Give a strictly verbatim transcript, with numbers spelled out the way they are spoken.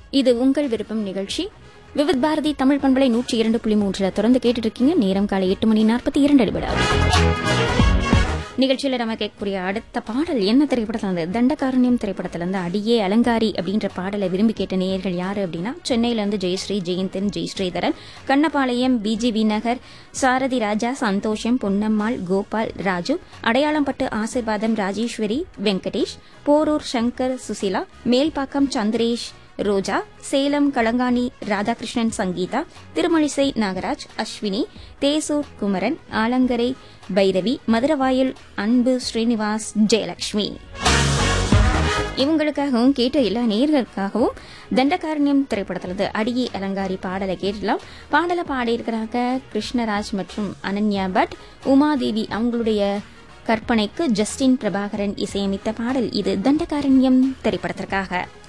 இது உங்கள் விருப்பம் நிகழ்ச்சி. விவித் பாரதி தமிழ் பண்பலை நூற்றி இரண்டு புள்ளி மூன்றுல தொடர்ந்து கேட்டுட்டு இருக்கீங்க. நேரம் காலை எட்டு மணி நாற்பத்தி இரண்டு நிமிடம். நிகழ்ச்சியில நம்ம கேட்கக்கூடிய அடுத்த பாடல் என்ன திரைப்படத்துல இருந்து? தண்டகாரண்யம் திரைப்படத்துல இருந்து அடியே அலங்காரி அப்படின்ற பாடலை விரும்பி கேட்ட நேயர்கள் யாரு அப்படின்னா, சென்னையில இருந்து ஜெயஸ்ரீ, ஜெயந்தன், ஜெயஸ்ரீதரன், கண்ணபாளையம், பிஜிபி நகர், சாரதி ராஜா, சந்தோஷம், பொன்னம்மாள், கோபால், ராஜு, அடையாளம்பட்டு, ஆசிர்வாதம், ராஜேஸ்வரி, வெங்கடேஷ், போரூர் சங்கர், சுசிலா, மேல்பாக்கம் சந்திரேஷ், ரோஜா, சேலம் களங்காணி ராதாகிருஷ்ணன், சங்கீதா, திருமழிசை நாகராஜ், அஸ்வினி, தேசூர் குமரன், ஆலங்கரை பைரவி, மதுரவாயில் அன்பு, ஸ்ரீனிவாஸ், ஜெயலட்சுமி இவங்களுக்காகவும் கேட்ட எல்லா நேயர்களுக்காகவும் தண்டகாரண்யம் திரைப்படத்திலிருந்து அடியே அலங்காரி பாடலை கேட்கலாம். பாடலை பாடியிருக்கிறாங்க கிருஷ்ணராஜ் மற்றும் அனன்யா பட். உமாதேவி அவங்களுடைய கற்பனைக்கு ஜஸ்டின் பிரபாகரன் இசையமைத்த பாடல் இது தண்டகாரண்யம் திரைப்படத்திற்காக.